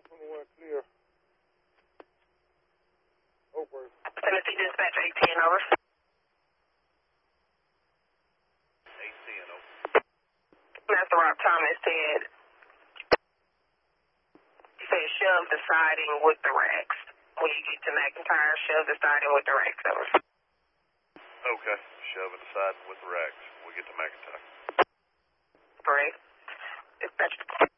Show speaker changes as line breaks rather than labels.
21 clear. Over.
Tennessee Dispatch 18, over.
18, over.
Master Rob Thomas said, he said shove the siding with the racks. When you get to McIntyre, shove the siding with the racks, over.
Okay, shove it aside with the racks. We get to McIntyre.
Correct. Dispatch.